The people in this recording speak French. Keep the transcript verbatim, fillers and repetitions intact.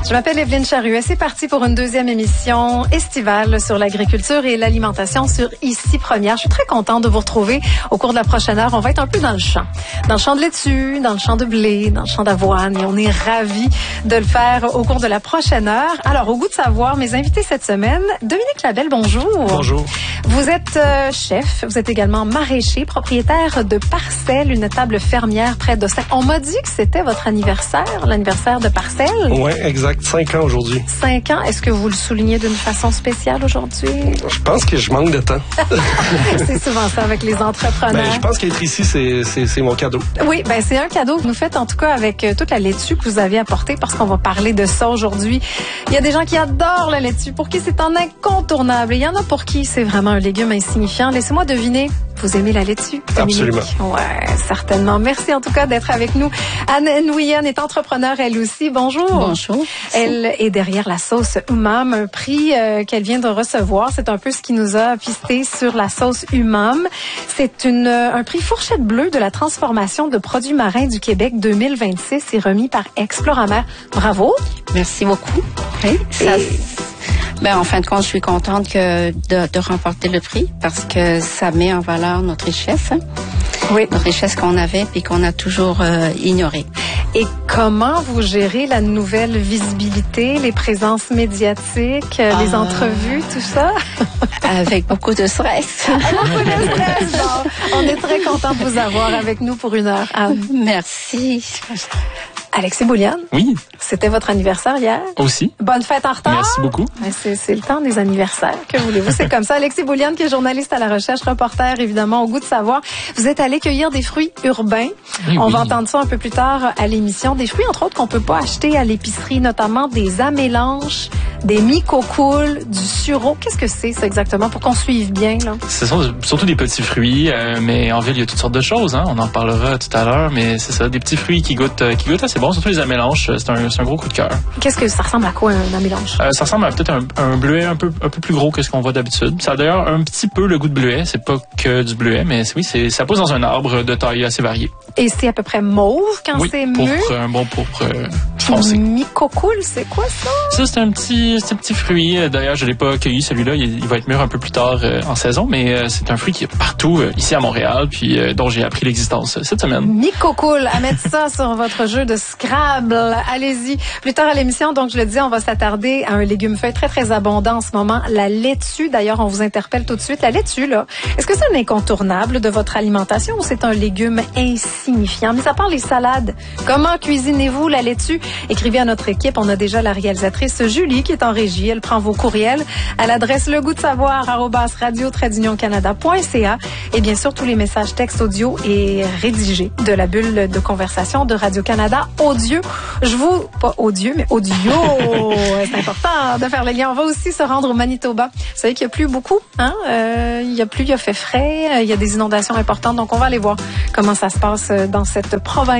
Je m'appelle Evelyne Charruet. C'est parti pour une deuxième émission estivale sur l'agriculture et l'alimentation sur Ici Première. Je suis très contente de vous retrouver au cours de la prochaine heure. On va être un peu dans le champ. Dans le champ de laitue, dans le champ de blé, dans le champ d'avoine. Et on est ravis de le faire au cours de la prochaine heure. Alors, au goût de savoir, mes invités cette semaine, Dominique Labelle, bonjour. Bonjour. Vous êtes euh, chef, vous êtes également maraîcher, propriétaire de Parcelle, une table fermière près d'Ossac. On m'a dit que c'était votre anniversaire, l'anniversaire de Parcelle. Oui, exact. Cinq ans aujourd'hui. Cinq ans. Est-ce que vous le soulignez d'une façon spéciale aujourd'hui? Je pense que je manque de temps. C'est souvent ça avec les entrepreneurs. Ben, je pense qu'être ici, c'est, c'est, c'est mon cadeau. Oui, ben c'est un cadeau que vous nous faites, en tout cas, avec euh, toute la laitue que vous avez apportée, parce qu'on va parler de ça aujourd'hui. Il y a des gens qui adorent la laitue, pour qui c'est un incontournable. Et il y en a pour qui c'est vraiment un légume insignifiant. Laissez-moi deviner. Vous aimez la laitue, Dominique? Absolument. Ouais, certainement. Merci en tout cas d'être avec nous. Anne Nguyen est entrepreneure elle aussi. Bonjour. Bonjour. Elle est derrière la sauce Umam, un prix euh, qu'elle vient de recevoir. C'est un peu ce qui nous a pisté sur la sauce Umam. C'est une un prix fourchette bleue de la transformation de produits marins du Québec deux mille vingt-six et remis par Exploramer. Bravo. Merci beaucoup. Oui, ça, Et... Ben, en fin de compte, je suis contente que de, de remporter le prix parce que ça met en valeur notre richesse. Hein? Oui. Notre richesse qu'on avait puis qu'on a toujours euh, ignorée. Et comment vous gérez la nouvelle visibilité, les présences médiatiques, euh, les entrevues, tout ça? Avec beaucoup de stress. Beaucoup de stress. Bon, on est très content de vous avoir avec nous pour une heure, Anne. Merci. Alexis Bouliane. Oui. C'était votre anniversaire hier. Aussi. Bonne fête en retard. Merci beaucoup. C'est, c'est le temps des anniversaires. Que voulez-vous? C'est comme ça. Alexis Bouliane, qui est journaliste à la recherche, reporter, évidemment, au goût de savoir. Vous êtes allé cueillir des fruits urbains. Oui, On oui. va entendre ça un peu plus tard à l'émission. Des fruits, entre autres, qu'on peut pas acheter à l'épicerie, notamment des amélanches, des micocoules, du sureau. Qu'est-ce que c'est, ça, exactement, pour qu'on suive bien, là? Ce sont surtout des petits fruits, euh, mais en ville, il y a toutes sortes de choses. Hein? On en parlera tout à l'heure, mais c'est ça, des petits fruits qui goûtent, euh, qui goûtent assez bon, surtout les amélanches. C'est un, c'est un gros coup de cœur. Qu'est-ce que ça ressemble à quoi, un amélanche? Euh, ça ressemble à peut-être un, un bleuet un peu, un peu plus gros que ce qu'on voit d'habitude. Ça a d'ailleurs un petit peu le goût de bleuet. C'est pas que du bleuet, mais oui, c'est, ça pousse dans un arbre de taille assez variée. Et c'est à peu près mauve quand Oui, c'est pour mûr? un bon pourpre euh, foncé. Mycocoule, c'est quoi ça? Ça, c'est un petit, c'est un petit fruit. D'ailleurs, je l'ai pas cueilli, celui-là. Il, il va être mûr un peu plus tard euh, en saison, mais euh, c'est un fruit qui est partout euh, ici à Montréal, puis euh, dont j'ai appris l'existence euh, cette semaine. Mycocoule, à mettre ça sur votre jeu de Scrabble. Allez-y. Plus tard à l'émission, donc je le dis, on va s'attarder à un légume feuille très, très abondant en ce moment, la laitue. D'ailleurs, on vous interpelle tout de suite. La laitue, là, est-ce que c'est un incontournable de votre alimentation ou c'est un légume insignifiant? Mis à part les salades, comment cuisinez-vous la laitue? Écrivez à notre équipe. On a déjà la réalisatrice Julie qui est en régie. Elle prend vos courriels à l'adresse le goût de savoir arobase radio trait d'union canada point c a et bien sûr tous les messages textes audio et rédigés de la bulle de conversation de Radio-Canada audio. Je vous, pas audio, mais audio. C'est important de faire le lien. On va aussi se rendre au Manitoba. Vous savez qu'il y a plus beaucoup, hein? Euh, il y a plus, il y a fait frais, il y a des inondations importantes. Donc on va aller voir comment ça se passe dans cette province.